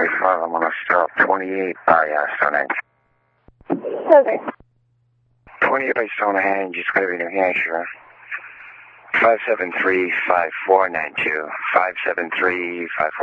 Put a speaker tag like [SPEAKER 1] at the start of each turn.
[SPEAKER 1] I'm going to stop 28 by Stonehenge.
[SPEAKER 2] Okay.
[SPEAKER 1] 28 by Stonehenge, it's going to be New Hampshire. 573-5492. 573-5492.